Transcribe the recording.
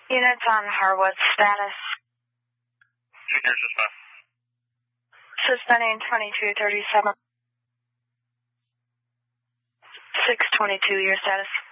Units on Harwood, status. Junior suspect. Suspending 2237. 622, your status.